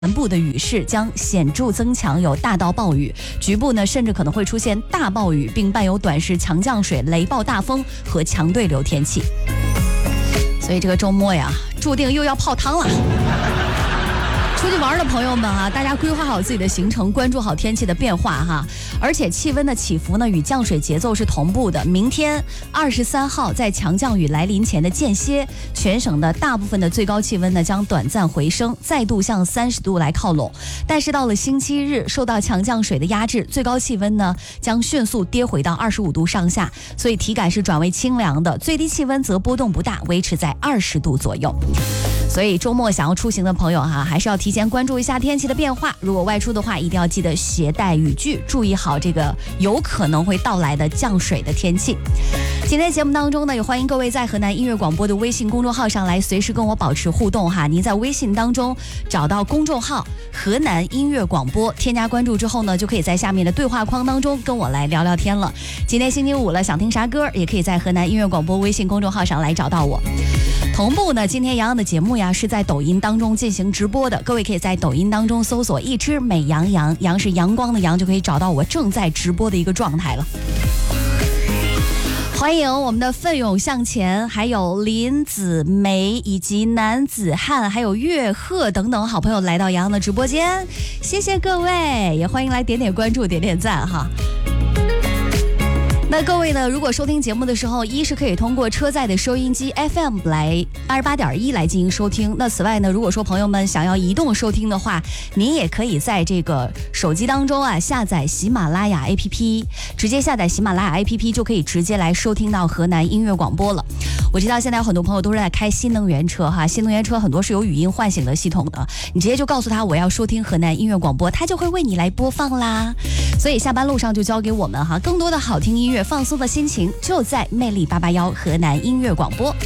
南部的雨势将显著增强，有大到暴雨，局部呢甚至可能会出现大暴雨，并伴有短时强降水、雷暴大风和强对流天气。所以这个周末呀，注定又要泡汤了。出去玩的朋友们啊，大家规划好自己的行程，关注好天气的变化哈。而且气温的起伏呢，与降水节奏是同步的。明天23号，在强降雨来临前的间歇，全省的大部分的最高气温呢将短暂回升，再度向30度来靠拢。但是到了星期日，受到强降水的压制，最高气温呢将迅速跌回到25度上下，所以体感是转为清凉的，最低气温则波动不大，维持在20度左右。所以周末想要出行的朋友哈，还是要提前关注一下天气的变化。如果外出的话，一定要记得携带雨具，注意好这个有可能会到来的降水的天气。今天节目当中呢，也欢迎各位在河南音乐广播的微信公众号上来随时跟我保持互动哈。您在微信当中找到公众号河南音乐广播，添加关注之后呢，就可以在下面的对话框当中跟我来聊聊天了。今天星期五了，想听啥歌也可以在河南音乐广播微信公众号上来找到我。同步呢，今天洋洋的节目呀是在抖音当中进行直播的，各位可以在抖音当中搜索一只美羊羊，羊是阳光的阳，就可以找到我正在直播的一个状态了。欢迎我们的奋勇向前，还有林子梅以及男子汉，还有岳鹤等等好朋友来到洋洋的直播间，谢谢各位，也欢迎来点点关注、点点赞哈。那各位呢，如果收听节目的时候，一是可以通过车载的收音机 FM 来88.1来进行收听。那此外呢，如果说朋友们想要移动收听的话，您也可以在这个手机当中啊下载喜马拉雅 APP， 直接下载喜马拉雅 APP 就可以直接来收听到河南音乐广播了。我知道现在有很多朋友都是在开新能源车哈，新能源车很多是有语音唤醒的系统的，你直接就告诉他我要收听河南音乐广播，他就会为你来播放啦。所以下班路上就交给我们哈，更多的好听音乐，放松的心情就在魅力881河南音乐广播。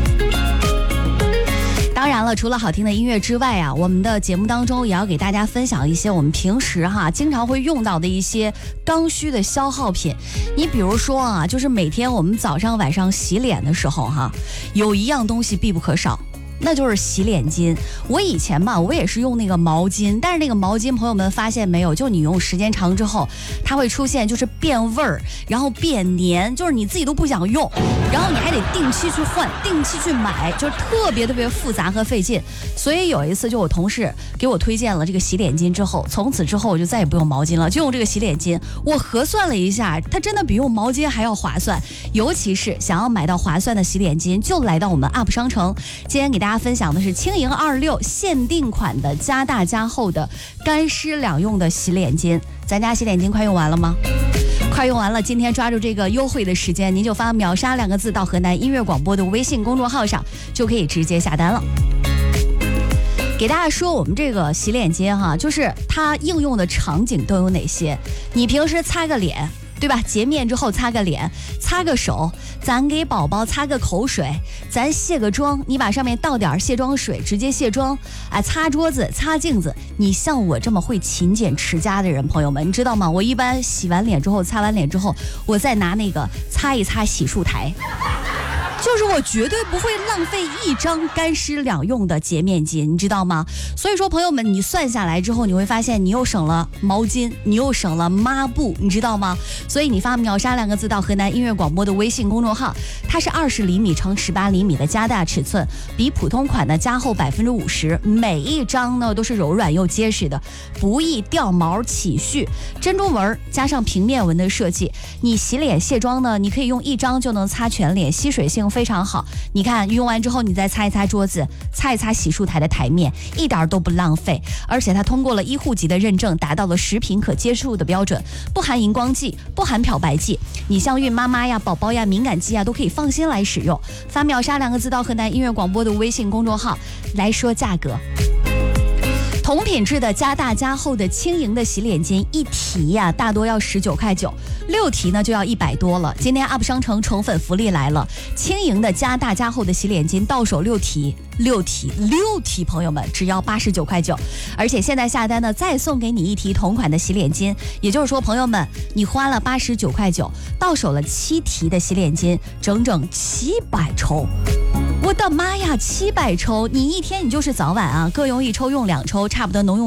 当然了，除了好听的音乐之外啊，我们的节目当中也要给大家分享一些我们平时经常会用到的一些刚需的消耗品。你比如说啊，就是每天我们早上晚上洗脸的时候有一样东西必不可少，那就是洗脸巾。我以前吧，我也是用那个毛巾，但是那个毛巾朋友们发现没有，就你用时间长之后，它会出现就是变味儿，然后变黏，就是你自己都不想用，然后你还得定期去换，定期去买，就是特别复杂和费劲。所以有一次就我同事给我推荐了这个洗脸巾之后，从此之后我就再也不用毛巾了，就用这个洗脸巾。我核算了一下，它真的比用毛巾还要划算，尤其是想要买到划算的洗脸巾，就来到我们 UP 商城。今天给大家分享的是轻盈26限定款的加大加厚的干湿两用的洗脸巾。咱家洗脸巾快用完了吗？快用完了，今天抓住这个优惠的时间，您就发秒杀2个字到河南音乐广播的微信公众号上，就可以直接下单了。给大家说我们这个洗脸巾就是它应用的场景都有哪些。你平时擦个脸对吧，洁面之后擦个脸，擦个手，咱给宝宝擦个口水，咱卸个妆，你把上面倒点卸妆水直接卸妆，擦桌子擦镜子。你像我这么会勤俭持家的人，朋友们你知道吗？我一般洗完脸之后，擦完脸之后，我再拿那个擦一擦洗漱台，就是我绝对不会浪费一张干湿两用的洁面巾，你知道吗？所以说朋友们，你算下来之后，你会发现你又省了毛巾，你又省了抹布，你知道吗？所以你发秒杀2个字到河南音乐广播的微信公众号，它是20厘米乘18厘米的加大尺寸，比普通款的加厚50%，每一张呢都是柔软又结实的，不易掉毛起絮，珍珠纹加上平面纹的设计。你洗脸卸妆呢，你可以用一张就能擦全脸，吸水性非常好。你看用完之后，你再擦一擦桌子，擦一擦洗漱台的台面，一点都不浪费。而且它通过了医护级的认证，达到了食品可接触的标准，不含荧光剂，不含漂白剂。你像孕妈妈呀、宝宝呀、敏感肌呀，都可以放心来使用。发秒杀2个字到河南音乐广播的微信公众号来说价格。同品质的加大加厚的轻盈的洗脸巾，一提大多要19.9块，6提呢就要100多了。今天 UP 商城宠粉福利来了，轻盈的加大加厚的洗脸巾到手6提，朋友们只要89.9块，而且现在下单呢再送给你1提同款的洗脸巾，也就是说朋友们，你花了89.9块，到手了7提的洗脸巾，整整700抽。 我的妈呀，700抽！你一天你就是早晚啊，各用1抽，用2抽，差不多能用